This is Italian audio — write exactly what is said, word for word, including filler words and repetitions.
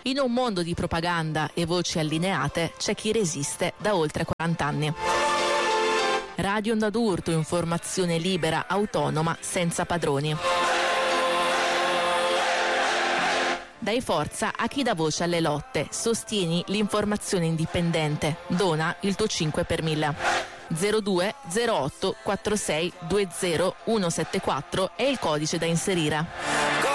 In un mondo di propaganda e voci allineate c'è chi resiste da oltre quaranta anni. Radio Onda d'Urto, informazione libera, autonoma, senza padroni. Dai forza a chi dà voce alle lotte, sostieni l'informazione indipendente, dona il tuo cinque per mille. zero due zero otto quattro sei due zero uno sette quattro è il codice da inserire.